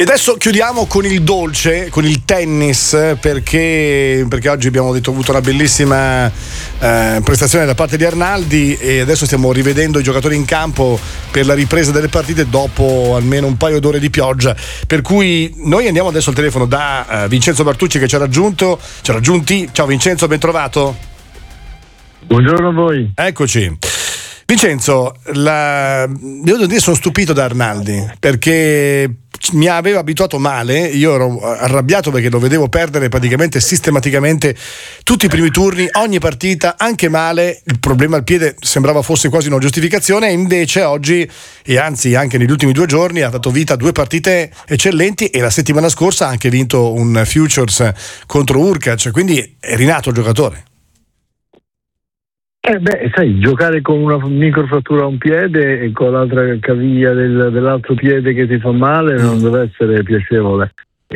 adesso chiudiamo con il dolce, con il tennis, perché oggi abbiamo avuto una bellissima prestazione da parte di Arnaldi e adesso stiamo rivedendo i giocatori in campo per la ripresa delle partite dopo almeno un paio d'ore di pioggia, per cui noi andiamo adesso al telefono da Vincenzo Martucci che ci ha raggiunti. Ciao Vincenzo, ben trovato. Buongiorno a voi. Eccoci. Vincenzo, devo dire sono stupito da Arnaldi perché mi aveva abituato male, io ero arrabbiato perché lo vedevo perdere praticamente sistematicamente tutti i primi turni, ogni partita, anche male, il problema al piede sembrava fosse quasi una giustificazione, e invece oggi, e anzi anche negli ultimi 2 giorni, ha dato vita a 2 partite eccellenti e la settimana scorsa ha anche vinto un Futures contro Urkac, quindi è rinato il giocatore. Sai, giocare con una microfrattura a un piede e con l'altra caviglia dell'altro piede che ti fa male non deve essere piacevole.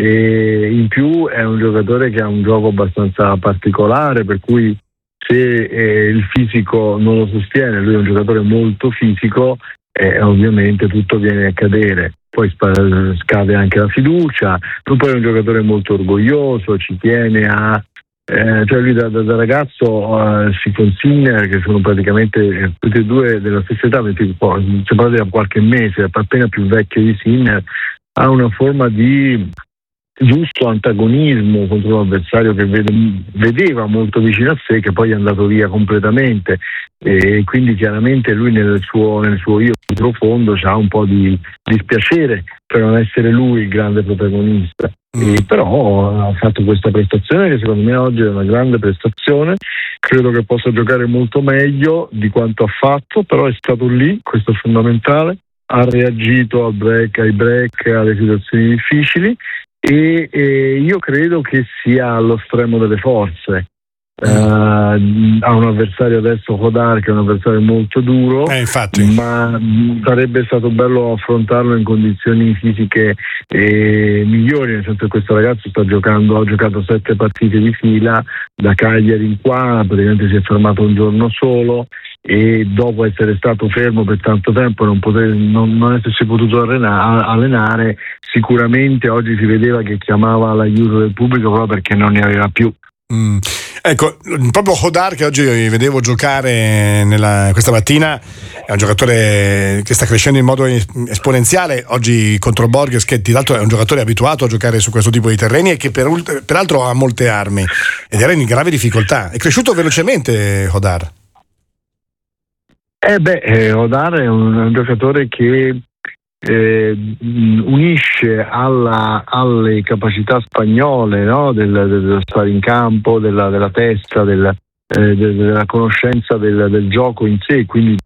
E in più è un giocatore che ha un gioco abbastanza particolare, per cui se il fisico non lo sostiene, lui è un giocatore molto fisico, ovviamente tutto viene a cadere. Poi scade anche la fiducia, poi è un giocatore molto orgoglioso, ci tiene a... cioè lui da ragazzo si consigna, che sono praticamente tutti e 2 della stessa età, sembrate da qualche mese, appena più vecchio di Sinner, ha una forma di giusto antagonismo contro un avversario che vedeva molto vicino a sé, che poi è andato via completamente, e quindi chiaramente lui nel suo io profondo ha un po' di dispiacere per non essere lui il grande protagonista. Però ha fatto questa prestazione che secondo me oggi è una grande prestazione, credo che possa giocare molto meglio di quanto ha fatto, però è stato lì, questo è fondamentale, ha reagito ai break, alle situazioni difficili, e io credo che sia allo stremo delle forze. Ha un avversario adesso, Hodar, che è un avversario molto duro, ma sarebbe stato bello affrontarlo in condizioni fisiche migliori, nel senso che questo ragazzo ha giocato 7 partite di fila da Cagliari in qua, praticamente si è fermato un giorno solo, e dopo essere stato fermo per tanto tempo non essersi potuto allenare, sicuramente oggi si vedeva che chiamava l'aiuto del pubblico proprio perché non ne aveva più. Ecco, proprio Hodar, che oggi vedevo giocare questa mattina, è un giocatore che sta crescendo in modo esponenziale. Oggi contro Borges, che tra l'altro è un giocatore abituato a giocare su questo tipo di terreni e che peraltro ha molte armi ed era in grave difficoltà. È cresciuto velocemente Hodar. Hodar è un giocatore che unisce alle capacità spagnole, no? dello stare in campo, della testa, della conoscenza del gioco in sé, quindi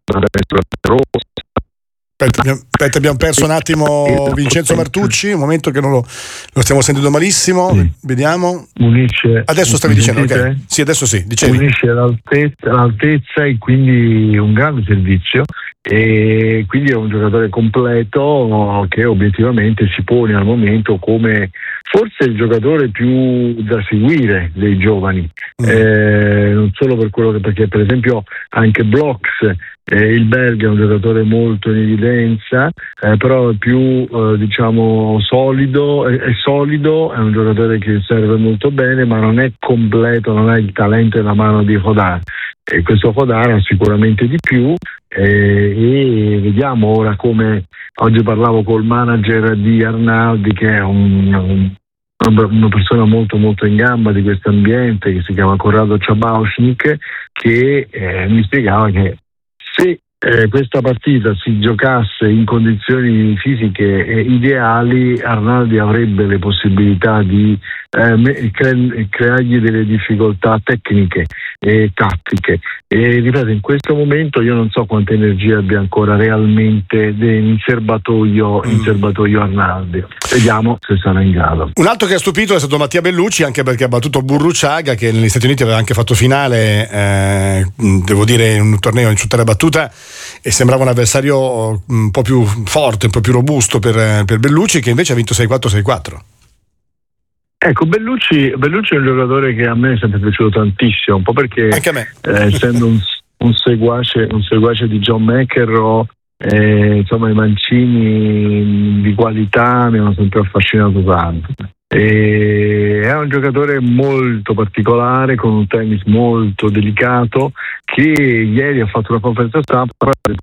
Aspetta, abbiamo perso un attimo Vincenzo Martucci, un momento che non lo stiamo sentendo malissimo. Sì. Vediamo. Adesso stavi dicendo, ok? Sì, adesso sì, dicevi. Unisce l'altezza e quindi un grande servizio, e quindi è un giocatore completo che obiettivamente si pone al momento come forse il giocatore più da seguire dei giovani, non solo per quello perché per esempio anche Blocks, il Berg è un giocatore molto in evidenza, però è più solido, è solido, è un giocatore che serve molto bene, ma non è completo, non ha il talento e la mano di Hodar, e questo Hodar ha sicuramente di più, e vediamo ora come oggi parlavo col manager di Arnaldi, che è una persona molto molto in gamba di questo ambiente, che si chiama Corrado Ciabauschnik, che mi spiegava che se questa partita si giocasse in condizioni fisiche ideali, Arnaldi avrebbe le possibilità di creargli delle difficoltà tecniche e tattiche, e ripeto, in questo momento io non so quanta energia abbia ancora realmente in serbatoio Arnaldi. Vediamo se sarà in grado. Un altro che ha stupito è stato Mattia Bellucci, anche perché ha battuto Burruchaga, che negli Stati Uniti aveva anche fatto finale, devo dire, in un torneo in terra battuta, e sembrava un avversario un po' più forte, un po' più robusto per Bellucci, che invece ha vinto 6-4-6-4. Ecco, Bellucci è un giocatore che a me è sempre piaciuto tantissimo, un po' perché anche a me. Essendo un seguace di John McEnroe, insomma i mancini qualità mi hanno sempre affascinato tanto. E è un giocatore molto particolare, con un tennis molto delicato, che ieri ha fatto una conferenza stampa.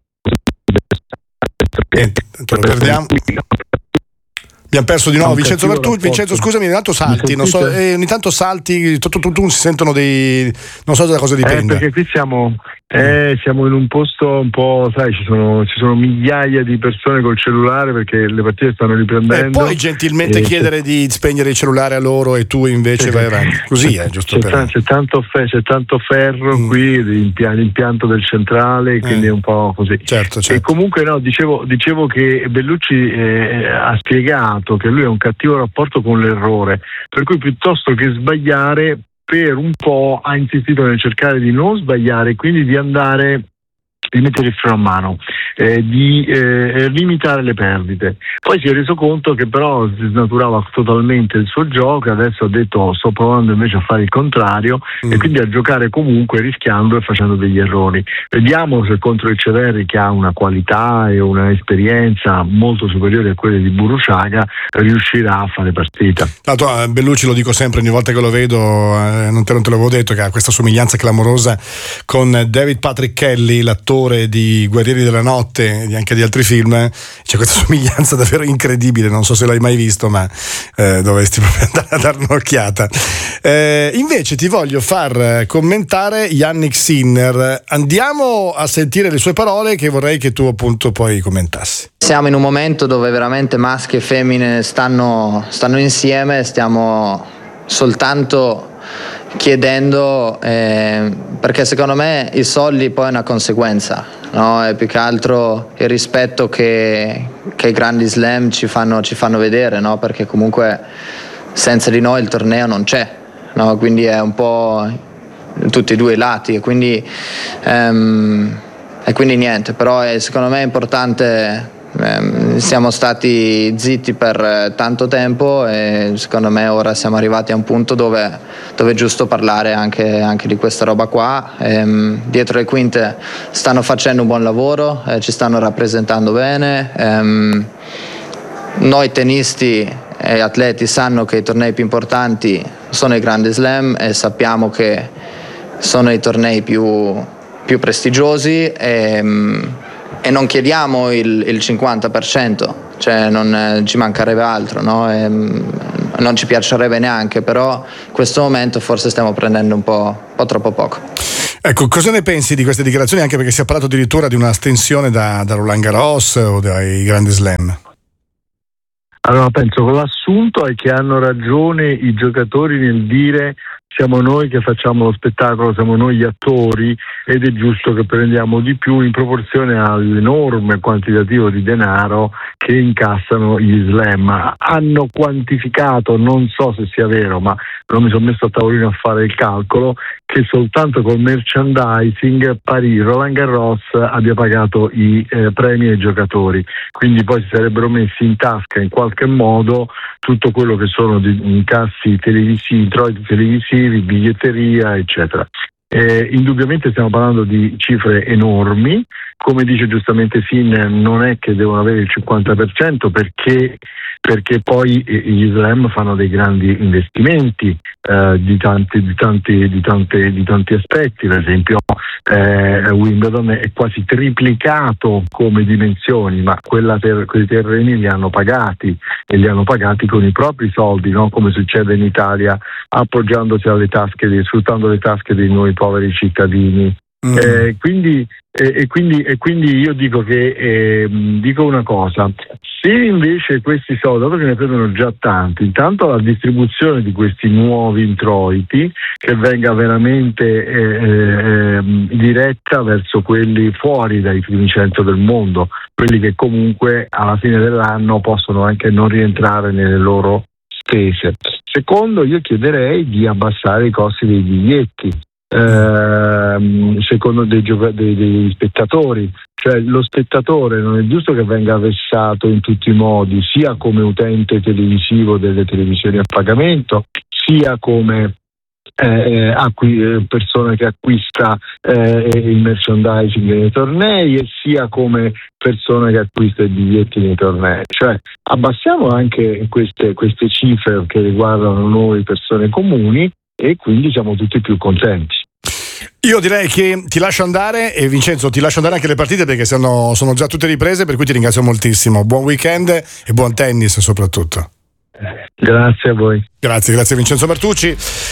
Te lo perdiamo. Abbiamo perso di nuovo Vincenzo Bertucci. Vincenzo, scusami, ogni tanto salti, non so, ogni tanto salti, si sentono dei, non so da cosa dipende. Perché qui siamo in un posto un po', sai, ci sono migliaia di persone col cellulare perché le partite stanno riprendendo. Puoi gentilmente chiedere di spegnere il cellulare a loro e tu invece vai avanti. Così è giusto. C'è tanto ferro qui, l'impianto del centrale, quindi è un po' così. Certo. E comunque no, dicevo che Bellucci ha spiegato che lui ha un cattivo rapporto con l'errore, per cui piuttosto che sbagliare, per un po' ha insistito nel cercare di non sbagliare, quindi di mettere il freno a mano, di limitare le perdite. Poi si è reso conto che però si snaturava totalmente il suo gioco, adesso ha detto sto provando invece a fare il contrario e quindi a giocare comunque rischiando e facendo degli errori. Vediamo se contro il Ceverri, che ha una qualità e una esperienza molto superiore a quelle di Burruchaga, riuscirà a fare partita. Bellucci, lo dico sempre ogni volta che lo vedo, non te l'avevo detto, che ha questa somiglianza clamorosa con David Patrick Kelly, l'attore di Guerrieri della Notte e anche di altri film. C'è questa somiglianza davvero incredibile, non so se l'hai mai visto, ma dovresti proprio andare a dare un'occhiata. Invece ti voglio far commentare Jannik Sinner. Andiamo a sentire le sue parole, che vorrei che tu appunto poi commentassi. Siamo in un momento dove veramente maschi e femmine stanno insieme, stiamo soltanto chiedendo, perché secondo me i soldi poi è una conseguenza, no? È più che altro il rispetto che i grandi slam ci fanno vedere, no? Perché comunque senza di noi il torneo non c'è, no? Quindi è un po' tutti e due i lati e quindi niente, però secondo me è importante. Siamo stati zitti per tanto tempo e secondo me ora siamo arrivati a un punto dove è giusto parlare anche di questa roba qua. Dietro le quinte stanno facendo un buon lavoro, ci stanno rappresentando bene. Noi tennisti e atleti sanno che i tornei più importanti sono i Grandi Slam e sappiamo che sono i tornei più prestigiosi e non chiediamo il 50%, cioè non ci mancherebbe altro, no? Non ci piacerebbe neanche, però in questo momento forse stiamo prendendo un po' troppo poco. Ecco, cosa ne pensi di queste dichiarazioni, anche perché si è parlato addirittura di una stensione da Roland Garros o dai Grandi Slam? Allora penso che l'assunto è che hanno ragione i giocatori nel dire siamo noi che facciamo lo spettacolo, siamo noi gli attori ed è giusto che prendiamo di più in proporzione all'enorme quantitativo di denaro che incassano gli slam. Hanno quantificato, non so se sia vero, ma non mi sono messo a tavolino a fare il calcolo, che soltanto col merchandising Roland Garros abbia pagato i premi ai giocatori, quindi poi si sarebbero messi in tasca in qualche modo tutto quello che sono di incassi televisivi, introiti televisivi, biglietteria, eccetera. Indubbiamente stiamo parlando di cifre enormi, come dice giustamente Sinner, non è che devono avere il 50% perché poi gli slam fanno dei grandi investimenti di tanti aspetti. Per esempio Wimbledon è quasi triplicato come dimensioni, ma quei terreni li hanno pagati e li hanno pagati con i propri soldi, no? Come succede in Italia, appoggiandosi alle tasche, sfruttando le tasche dei noi poveri cittadini. Quindi io dico che dico una cosa: se invece questi soldi, dato che ne prendono già tanti, intanto la distribuzione di questi nuovi introiti che venga veramente diretta verso quelli fuori dai primi 100 del mondo, quelli che comunque alla fine dell'anno possono anche non rientrare nelle loro spese. Secondo, io chiederei di abbassare i costi dei biglietti. Secondo degli spettatori, cioè lo spettatore non è giusto che venga vessato in tutti i modi, sia come utente televisivo delle televisioni a pagamento, sia come persona che acquista il merchandising nei tornei, e sia come persona che acquista i biglietti nei tornei. Cioè abbassiamo anche queste cifre che riguardano noi persone comuni, e quindi siamo tutti più contenti. Io direi che ti lascio andare, e Vincenzo ti lascio andare anche le partite, perché sono già tutte riprese, per cui ti ringrazio moltissimo. Buon weekend e buon tennis soprattutto. Grazie a voi. Grazie Vincenzo Martucci.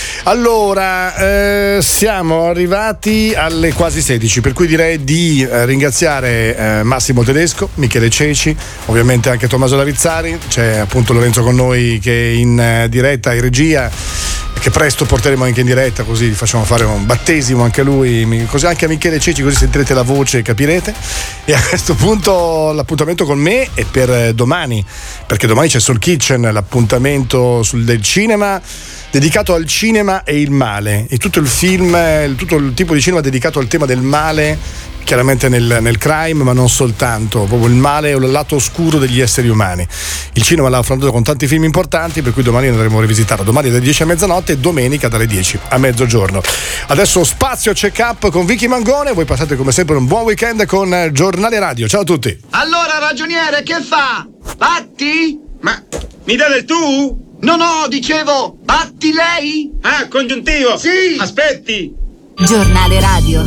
Allora, siamo arrivati alle quasi 16, per cui direi di ringraziare Massimo Tedesco, Michele Ceci, ovviamente anche Tommaso Lavizzari. C'è appunto Lorenzo con noi che è in diretta in regia, che presto porteremo anche in diretta, così facciamo fare un battesimo anche a lui, così anche a Michele Ceci, così sentirete la voce e capirete. E a questo punto l'appuntamento con me è per domani, perché domani c'è Soul Kitchen, l'appuntamento del cinema, dedicato al cinema e il male, e tutto il film, tutto il tipo di cinema dedicato al tema del male, chiaramente nel crime, ma non soltanto, proprio il male o il lato oscuro degli esseri umani. Il cinema l'ha affrontato con tanti film importanti, per cui domani andremo a rivisitarlo. Domani dalle 10 a mezzanotte e domenica dalle 10 a mezzogiorno. Adesso spazio check-up con Vicky Mangone. Voi passate come sempre un buon weekend con Giornale Radio. Ciao a tutti. Allora, ragioniere, che fa? Batti? Ma mi dà del tu? No, dicevo, batti lei? Ah, congiuntivo. Sì. Aspetti. Giornale Radio.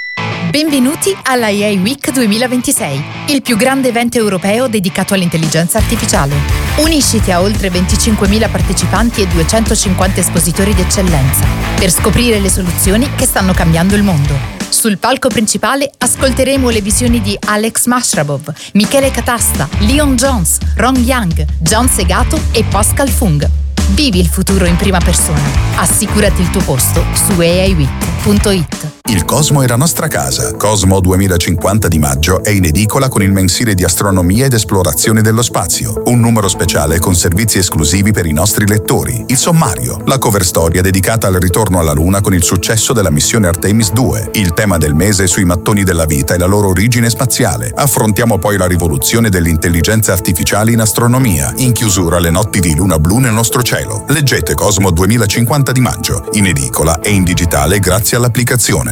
Benvenuti alla AI Week 2026, il più grande evento europeo dedicato all'intelligenza artificiale. Unisciti a oltre 25.000 partecipanti e 250 espositori d'eccellenza per scoprire le soluzioni che stanno cambiando il mondo. Sul palco principale ascolteremo le visioni di Alex Mashrabov, Michele Catasta, Leon Jones, Ron Young, John Segato e Pascal Fung. Vivi il futuro in prima persona. Assicurati il tuo posto su aiweek.it. Il Cosmo è la nostra casa. Cosmo 2050 di maggio è in edicola con il mensile di astronomia ed esplorazione dello spazio. Un numero speciale con servizi esclusivi per i nostri lettori. Il sommario, la cover storia dedicata al ritorno alla Luna con il successo della missione Artemis 2. Il tema del mese sui mattoni della vita e la loro origine spaziale. Affrontiamo poi la rivoluzione dell'intelligenza artificiale in astronomia. In chiusura le notti di luna blu nel nostro cielo. Leggete Cosmo 2050 di maggio, in edicola e in digitale grazie all'applicazione.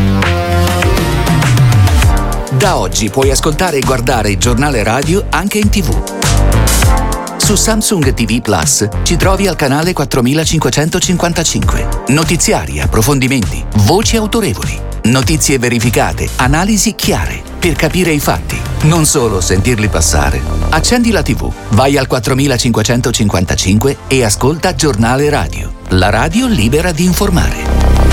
Da oggi puoi ascoltare e guardare il Giornale Radio anche in TV. Su Samsung TV Plus ci trovi al canale 4555. Notiziari, approfondimenti, voci autorevoli, notizie verificate, analisi chiare, per capire i fatti, non solo sentirli passare. Accendi la TV, vai al 4555 e ascolta Giornale Radio, la radio libera di informare.